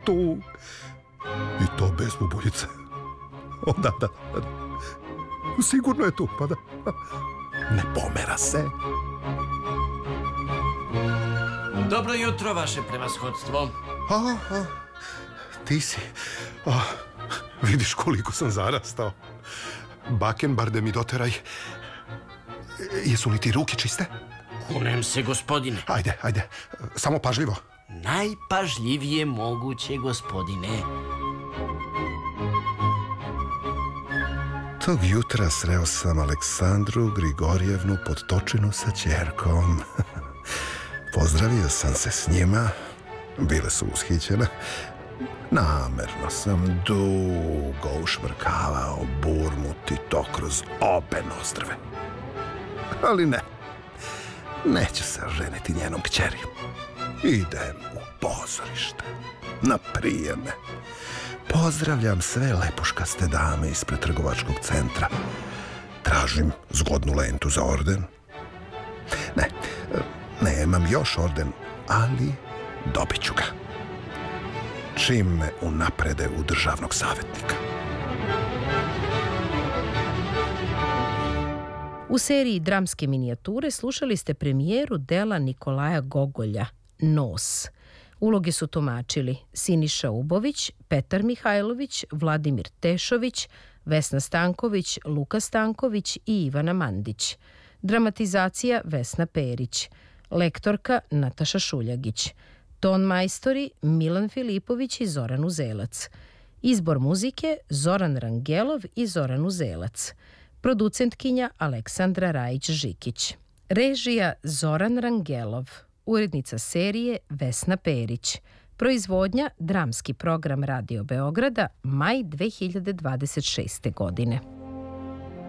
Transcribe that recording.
tu. I to bez bubuljice. O, da. Sigurno je tu, pa da. Ne pomera se. Dobro jutro, vaše prevashodstvo. Ti si. Vidiš koliko sam zarastao. Bakenbarde mi doteraj. Jesu li ti ruke čiste? Kunem se, gospodine. Ajde. Samo pažljivo. Najpažljivije moguće, gospodine. Tog jutra sreo sam Aleksandru Grigorjevnu Podtočinu sa ćerkom. Pozdravio sam se s njima. Bile su ushićene. Namerno sam dugo ušvrkavao burmut i to kroz obe nozdrve. Ali ne. Neće se ženiti njenom kćeri. Idem u pozorište. Na prijeme. Pozdravljam sve lepuškaste dame ispred trgovačkog centra. Tražim zgodnu lentu za orden. Nemam još orden, ali dobit ću ga. Čim me unaprede u državnog savjetnika. U seriji dramske minijature slušali ste premijeru dela Nikolaja Gogolja Nos. Uloge su tumačili Siniša Ubović, Petar Mihajlović, Vladimir Tešović, Vesna Stanković, Luka Stanković i Ivana Mandić. Dramatizacija Vesna Perić. Lektorka Nataša Šuljagić. Ton majstori Milan Filipović i Zoran Uzelac. Izbor muzike Zoran Rangelov i Zoran Uzelac. Producentkinja Aleksandra Rajić-Žikić. Režija Zoran Rangelov. Urednica serije Vesna Perić. Proizvodnja Dramski program Radio Beograda, maj 2026. godine.